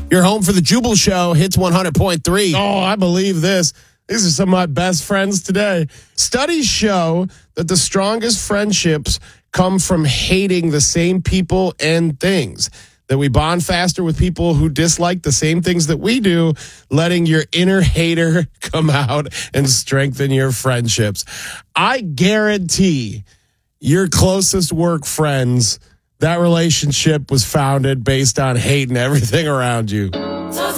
You're home for the Jubal Show, Hits 100.3. Oh, I believe this. These are some of my best friends today. Studies show that the strongest friendships come from hating the same people and things. That we bond faster with people who dislike the same things that we do, letting your inner hater come out and strengthen your friendships. I guarantee your closest work friends, that relationship was founded based on hating everything around you.